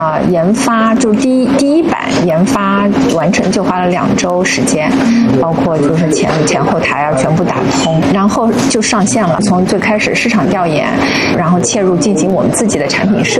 研发就第一版研发完成就花了2周时间，包括就是前后台全部打通，然后就上线了。从最开始市场调研，然后切入进行我们自己的产品设